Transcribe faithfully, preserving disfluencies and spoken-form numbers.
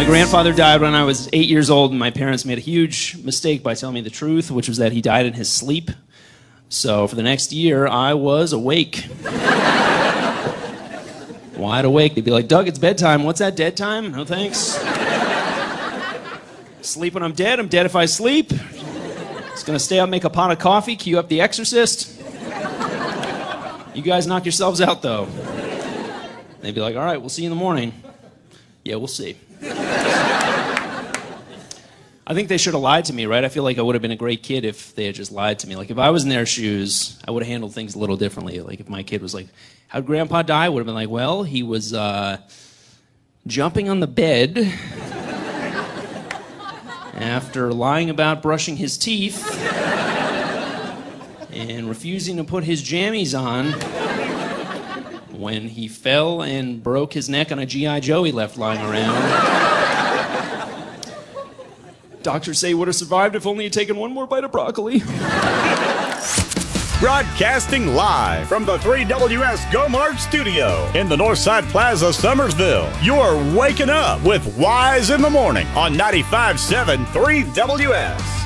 My grandfather died when I was eight years old, and my parents made a huge mistake by telling me the truth, which was that he died in his sleep. So for the next year, I was awake. Wide awake. They'd be like, Doug, it's bedtime. What's that, dead time? No thanks. Sleep when I'm dead. I'm dead if I sleep. Just gonna stay up, make a pot of coffee, cue up The Exorcist. You guys knock yourselves out, though. They'd be like, all right, we'll see you in the morning. Yeah, we'll see. I think they should have lied to me, right? I feel like I would have been a great kid if they had just lied to me. Like, if I was in their shoes, I would have handled things a little differently. Like, if my kid was like, how'd Grandpa die? I would have been like, well, he was uh, jumping on the bed after lying about brushing his teeth and refusing to put his jammies on when he fell and broke his neck on a G I Joe he left lying around. Doctors say he would have survived if only he'd taken one more bite of broccoli. Broadcasting live from the three W S Go Mart studio in the Northside Plaza, Summersville. You're waking up with Wise in the Morning on ninety-five point seven three W S.